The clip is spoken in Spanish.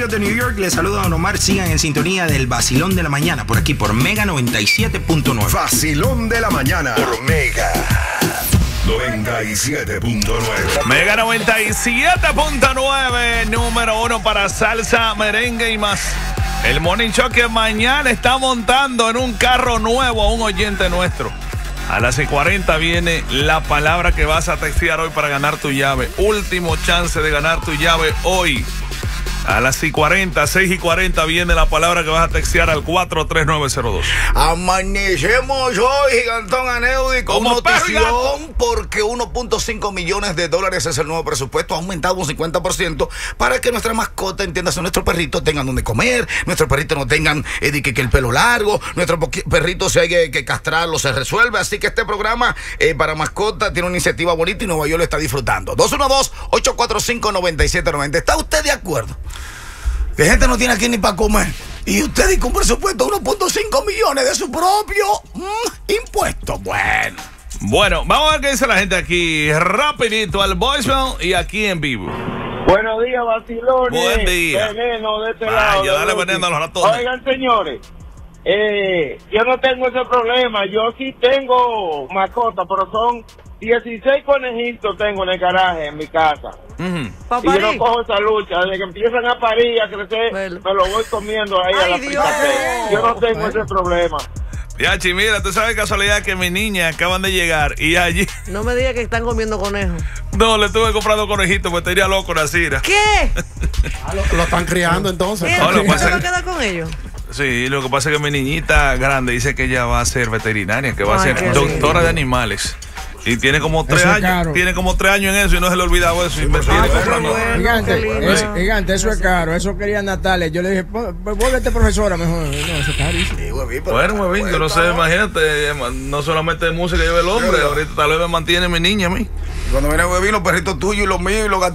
amigos de New York, les saluda Don Omar. Sigan en sintonía del Vacilón de la Mañana por aquí por Mega 97.9. Vacilón de la Mañana por Mega 97.9. Mega 97.9, número 1 para salsa, merengue y más. El Morning Show que mañana está montando en un carro nuevo a un oyente nuestro. A las 6:40 viene la palabra que vas a textear hoy para ganar tu llave. Último chance de ganar tu llave hoy. A las 6:40 viene la palabra que vas a textear al 43902. Amanecemos hoy, Gigantón Aneudi, con Como notición, porque 1.5 millones de dólares es el nuevo presupuesto, ha aumentado un 50% para que nuestra mascota, entiéndase, nuestros perritos tengan donde comer, nuestros perritos no tengan que el pelo largo, nuestros perritos si hay que castrarlo se resuelve. Así que este programa para mascota tiene una iniciativa bonita y Nueva York lo está disfrutando. 212-845-9790. ¿Está usted de acuerdo? Que gente no tiene aquí ni para comer y usted dice un presupuesto de 1.5 millones de su propio impuesto. Bueno, vamos a ver qué dice la gente aquí. Rapidito al voicemail y aquí en vivo. Buenos días, vacilones. Buen día. Veneno de este lado. Ya dale veneno a los ratones. Oigan, señores, yo no tengo ese problema. Yo sí tengo mascota, pero son 16 conejitos tengo en el garaje en mi casa. Y yo no cojo esa lucha. Desde que empiezan a parir, a crecer, me lo voy comiendo ahí a la fricate. Yo no tengo ese problema. Yachi, mira, tú sabes casualidad que mis niñas acaban de llegar y allí... No me digas que están comiendo conejos. No, le estuve comprando conejitos, me estaría loco, Nacira. ¿Qué? Lo están criando entonces. No, ¿Tú te vas a quedar con ellos? Sí, lo que pasa es que mi niñita grande dice que ella va a ser veterinaria, que va a ser doctora de animales. Y tiene como 3 años. Tiene como 3 años en eso y no se le ha olvidado eso. Y me tiene comprando. Gigante, eso es caro. Eso quería Natalia. Yo le dije, vuélvete profesora mejor. No, eso es carísimo. Bueno, huevín, yo no sé, imagínate. No solamente de música lleva el hombre. Ahorita tal vez me mantiene mi niña a mí. Cuando viene huevín, los perritos tuyos y los míos y los